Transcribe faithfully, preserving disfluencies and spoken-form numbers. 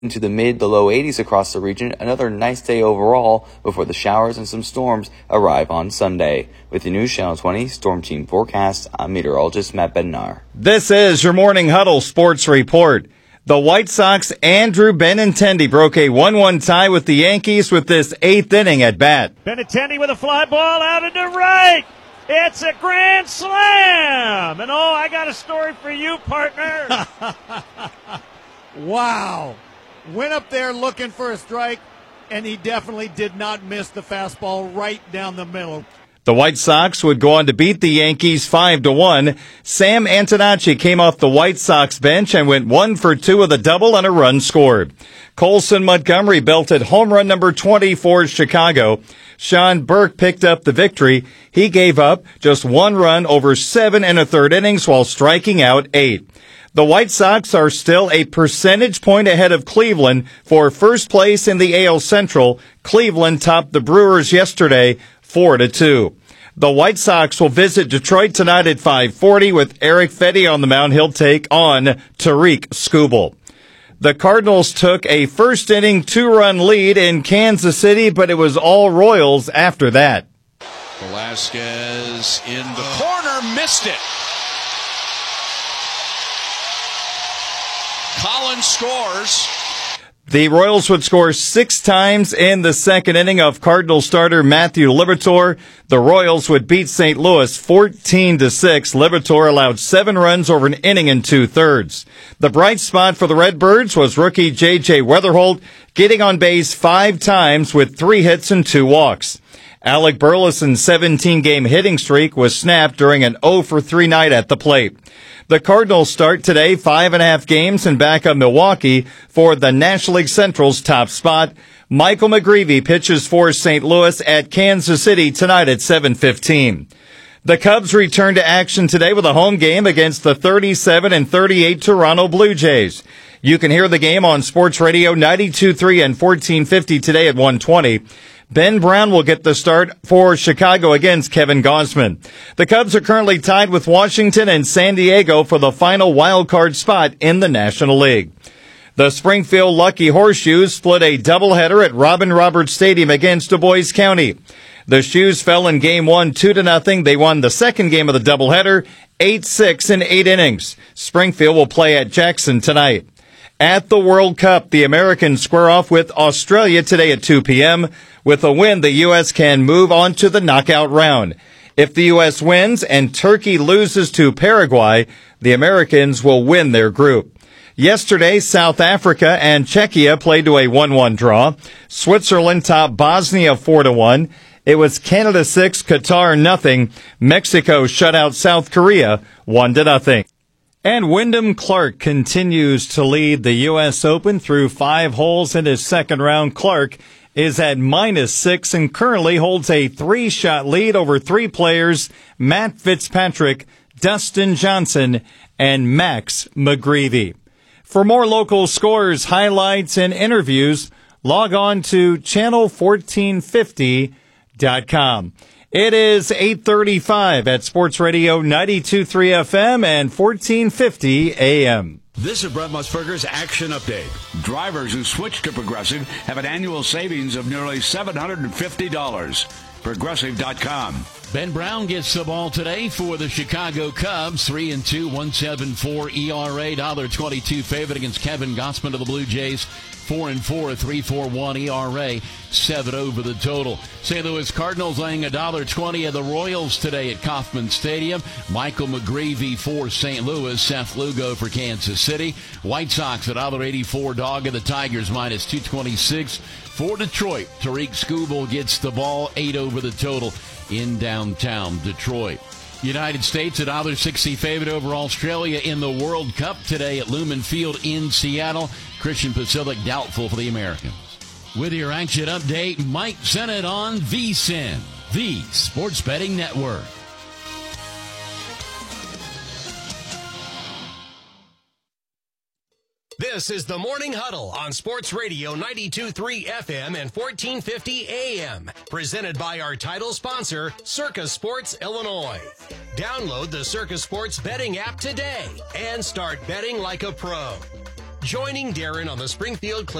into the mid to low eighties across the region. Another nice day overall before the showers and some storms arrive on Sunday. With the News Channel twenty Storm Team forecast, I'm meteorologist Matt Bednar. This is your Morning Huddle Sports Report. The White Sox, Andrew Benintendi, broke a one one tie with the Yankees with this eighth inning at bat. Benintendi with a fly ball out into right. It's a grand slam. And oh, I got a story for you, partner. Wow. Went up there looking for a strike, and he definitely did not miss the fastball right down the middle. The White Sox would go on to beat the Yankees five to one. Sam Antonacci came off the White Sox bench and went one for two with a double and a run scored. Colson Montgomery belted home run number twenty for Chicago. Sean Burke picked up the victory. He gave up just one run over seven and a third innings while striking out eight. The White Sox are still a percentage point ahead of Cleveland for first place in the A L Central. Cleveland topped the Brewers yesterday four to two. The White Sox will visit Detroit tonight at five forty with Eric Fedde on the mound. He'll take on Tariq Skubal. The Cardinals took a first inning two-run lead in Kansas City, but it was all Royals after that. Velasquez in the corner, missed it. Collins scores. The Royals would score six times in the second inning of Cardinal starter Matthew Liberatore. The Royals would beat Saint Louis fourteen to six. Liberatore allowed seven runs over an inning and two-thirds. The bright spot for the Redbirds was rookie J J Weatherholt, getting on base five times with three hits and two walks. Alec Burleson's seventeen-game hitting streak was snapped during an oh for three night at the plate. The Cardinals start today five and a half games in back of Milwaukee for the National League Central's top spot. Michael McGreevy pitches for Saint Louis at Kansas City tonight at seven fifteen. The Cubs return to action today with a home game against the thirty-seven and thirty-eight Toronto Blue Jays. You can hear the game on Sports Radio ninety-two point three and fourteen fifty today at one twenty. Ben Brown will get the start for Chicago against Kevin Gausman. The Cubs are currently tied with Washington and San Diego for the final wild card spot in the National League. The Springfield Lucky Horseshoes split a doubleheader at Robin Roberts Stadium against Du Bois County. The Shoes fell in game one two to nothing. They won the second game of the doubleheader eight six in eight innings. Springfield will play at Jackson tonight. At the World Cup, the Americans square off with Australia today at two p.m. With a win, the U S can move on to the knockout round. If the U S wins and Turkey loses to Paraguay, the Americans will win their group. Yesterday, South Africa and Czechia played to a one one draw. Switzerland topped Bosnia four to one. It was Canada six, Qatar nothing. Mexico shut out South Korea one to nothing. And Wyndham Clark continues to lead the U S Open through five holes in his second round. Clark is at minus six and currently holds a three-shot lead over three players, Matt Fitzpatrick, Dustin Johnson, and Max McGreevy. For more local scores, highlights, and interviews, log on to channel fourteen fifty dot com. It is eight thirty-five at Sports Radio ninety-two point three F M and fourteen fifty A M. This is Brent Musburger's Action Update. Drivers who switch to Progressive have an annual savings of nearly seven hundred fifty dollars. Progressive dot com. Ben Brown gets the ball today for the Chicago Cubs. three and two, one seventy-four E R A, one dollar twenty-two favorite against Kevin Gausman of the Blue Jays. four and four, three point four one E R A, seven over the total. Saint Louis Cardinals laying one dollar twenty of the Royals today at Kauffman Stadium. Michael McGreevy for Saint Louis, Seth Lugo for Kansas City. White Sox one dollar eighty-four dog of the Tigers minus two twenty-six. For Detroit, Tariq Skubal gets the ball, eight over the total in downtown Detroit. United States one dollar sixty favorite over Australia in the World Cup today at Lumen Field in Seattle. Christian Pasilic doubtful for the Americans. With your action update, Mike Sennett on V S I N, the Sports Betting Network. This is the Morning Huddle on Sports Radio ninety-two point three F M and fourteen fifty A M. Presented by our title sponsor, Circa Sports Illinois. Download the Circa Sports betting app today and start betting like a pro. Joining Darren on the Springfield